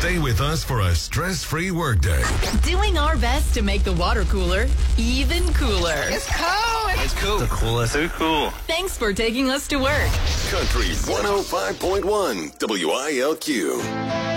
Stay with us for a stress-free workday. Doing our best to make the water cooler even cooler. It's cold. It's cool. The coolest. So cool. Thanks for taking us to work. Country 105.1 WILQ.